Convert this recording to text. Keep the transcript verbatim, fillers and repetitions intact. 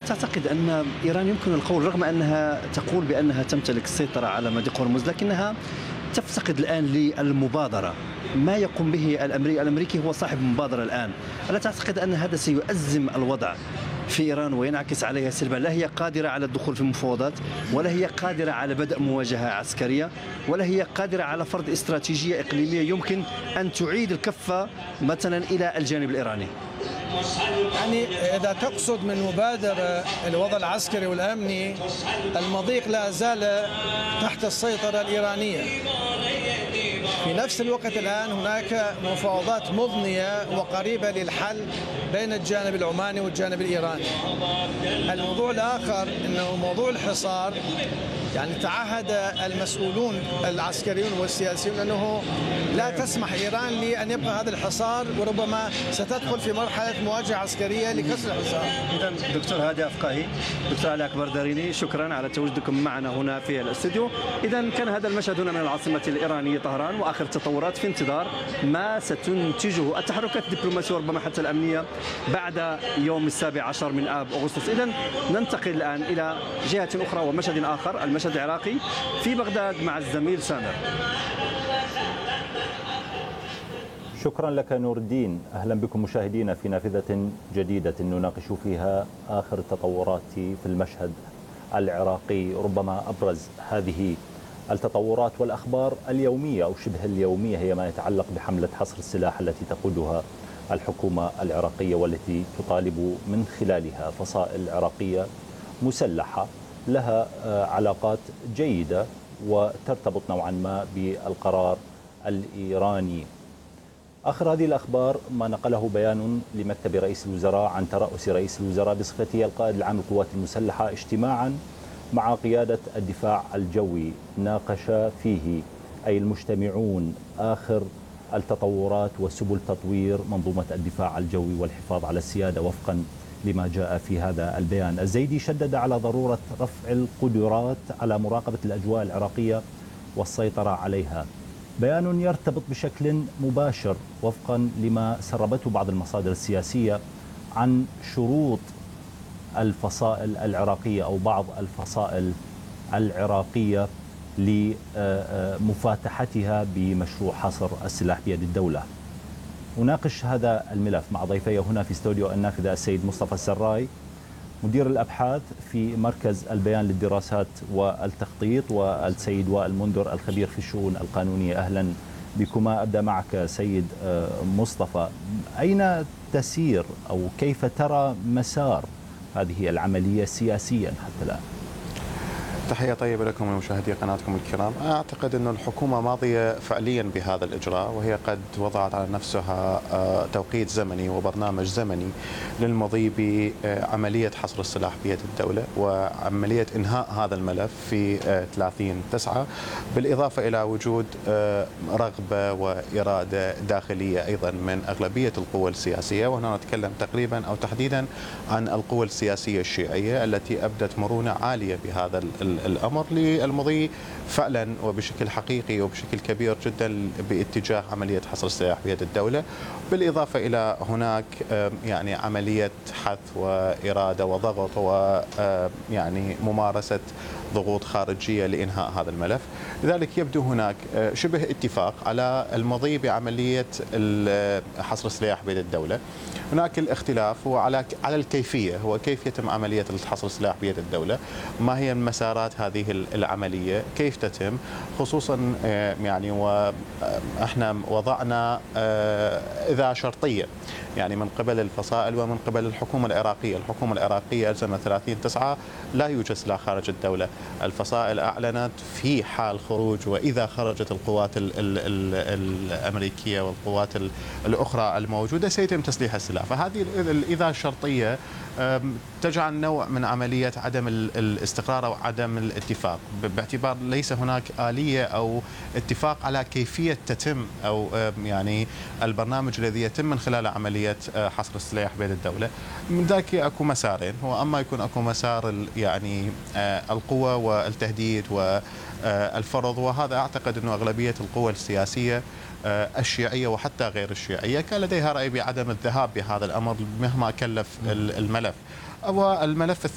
تعتقد أن إيران يمكن القول رغم أنها تقول بأنها تمتلك السيطرة على مضيق هرمز لكنها تفتقد الآن للمبادرة؟ ما يقوم به الأمريكي الأمريكي هو صاحب مبادرة الآن. ألا تعتقد أن هذا سيؤزم الوضع في إيران وينعكس عليها سلبا؟ لا هي قادرة على الدخول في المفاوضات، ولا هي قادرة على بدء مواجهة عسكرية، ولا هي قادرة على فرض استراتيجية إقليمية يمكن أن تعيد الكفة مثلا إلى الجانب الإيراني. يعني إذا تقصد من مبادرة الوضع العسكري والأمني، المضيق لا زال تحت السيطرة الإيرانية. في نفس الوقت الآن هناك مفاوضات مضنية وقريبة للحل بين الجانب العماني والجانب الإيراني. الموضوع الآخر أنه موضوع الحصار، يعني تعهد المسؤولون العسكريون والسياسيون أنه لا تسمح إيران لأن يبقى هذا الحصار، وربما ستدخل في مرحلة مواجهة عسكرية لكسر الحصار. إذن دكتور هادي أفقاهي، دكتور علي أكبر داريني، شكرا على تواجدكم معنا هنا في الاستوديو. إذن كان هذا المشهد هنا من العاصمة الإيرانية طهران، وآخر التطورات في انتظار ما ستنتجه التحركات الدبلوماسية وربما حتى الأمنية بعد يوم السابع عشر من آب أغسطس. إذن ننتقل الآن إلى جهة أخرى ومشهد آخر، المشهد العراقي في بغداد مع الزميل سامر. شكرا لك نور الدين. أهلا بكم مشاهدينا في نافذة جديدة نناقش فيها آخر التطورات في المشهد العراقي. ربما أبرز هذه التطورات والأخبار اليومية أو شبه اليومية هي ما يتعلق بحملة حصر السلاح التي تقودها الحكومة العراقية، والتي تطالب من خلالها فصائل عراقية مسلحة لها علاقات جيدة وترتبط نوعا ما بالقرار الإيراني. آخر هذه الأخبار ما نقله بيان لمكتب رئيس الوزراء عن ترأس رئيس الوزراء بصفته القائد العام للقوات المسلحة اجتماعا مع قيادة الدفاع الجوي ناقش فيه أي المجتمعون آخر التطورات وسبل تطوير منظومة الدفاع الجوي والحفاظ على السيادة وفقا لما جاء في هذا البيان. الزيدي شدد على ضرورة رفع القدرات على مراقبة الأجواء العراقية والسيطرة عليها. بيان يرتبط بشكل مباشر وفقا لما سربته بعض المصادر السياسية عن شروط الفصائل العراقية أو بعض الفصائل العراقية لمفاتحتها بمشروع حصر السلاح بيد الدولة. أناقش هذا الملف مع ضيفي هنا في استوديو النافذة السيد مصطفى السراي مدير الأبحاث في مركز البيان للدراسات والتخطيط، والسيد وائل منذر الخبير في الشؤون القانونية. أهلا بكما. أبدأ معك سيد مصطفى، أين تسير أو كيف ترى مسار هذه العملية سياسيا حتى الآن؟ تحية طيبة لكم ومشاهدي قناتكم الكرام. أعتقد أن الحكومة ماضية فعليا بهذا الإجراء، وهي قد وضعت على نفسها توقيت زمني وبرنامج زمني للمضي بعملية حصر السلاح بيد الدولة وعملية إنهاء هذا الملف في ثلاثين تسعة، بالإضافة إلى وجود رغبة وإرادة داخلية أيضا من أغلبية القوى السياسية، وهنا نتكلم تقريبا أو تحديدا عن القوى السياسية الشيعية التي أبدت مرونة عالية بهذا الأمر للمضي فعلا وبشكل حقيقي وبشكل كبير جدا باتجاه عملية حصر السلاح بيد الدولة، بالإضافة إلى هناك يعني عملية حث وإرادة وضغط ويعني ممارسة ضغوط خارجية لإنهاء هذا الملف. لذلك يبدو هناك شبه اتفاق على المضي بعملية حصر السلاح بيد الدولة. هناك الاختلاف هو على على الكيفية، هو كيف يتم عملية حصر السلاح بيد الدولة، ما هي مسارات هذه العملية، كيف تتم، خصوصا يعني واحنا وضعنا إذا شرطية يعني من قبل الفصائل ومن قبل الحكومة العراقية. الحكومة العراقية ألزمت ثلاثين تسعة لا يوجد سلاح خارج الدولة. الفصائل أعلنت في حال خروج وإذا خرجت القوات ال ال ال الأمريكية والقوات الأخرى الموجودة سيتم تسليح السلاح. فهذه الإذا الشرطية تجعل نوع من عملية عدم الاستقرار أو عدم الاتفاق، باعتبار ليس هناك آلية أو اتفاق على كيفية تتم أو يعني البرنامج الذي يتم من خلال عملية حصر السلاح بين الدولة. من ذاك أكو مسارين، هو أما يكون أكو مسار يعني القوة والتهديد والفرض، وهذا أعتقد أنه أغلبية القوى السياسية الشيعية وحتى غير الشيعية كان لديها رأي بعدم الذهاب بهذا الأمر مهما كلف الملف. والملف